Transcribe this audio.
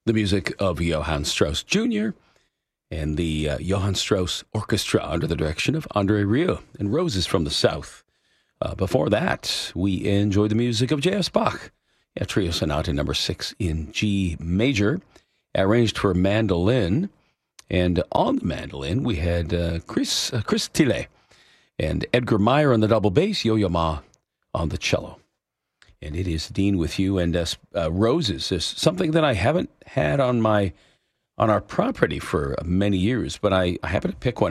The music of Johann Strauss Jr. and the Johann Strauss Orchestra under the direction of Andre Rieu and Roses from the South. Before that, we enjoyed the music of J.S. Bach, Trio Sonata number 6 in G major, arranged for mandolin. And on the mandolin, we had Chris Tillet and Edgar Meyer on the double bass, Yo-Yo Ma on the cello. And it is Dean with you. And roses is something that I haven't had on our property for many years, but I happened to pick one